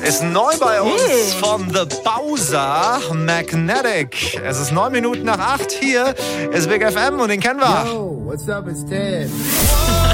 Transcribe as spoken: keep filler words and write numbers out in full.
Ist neu bei uns von The Bowser, Magnetic. Es ist neun Minuten nach acht. Hier ist Big F M und den kennen wir. Yo, what's up, it's Ted.